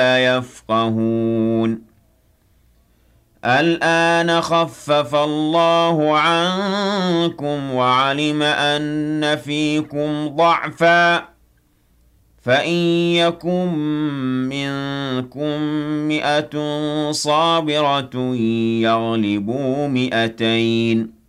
لا يفقهون الآن خفف الله عنكم وعلم أن فيكم ضعفا فإن يكن منكم 100 صابرة يغلبوا 200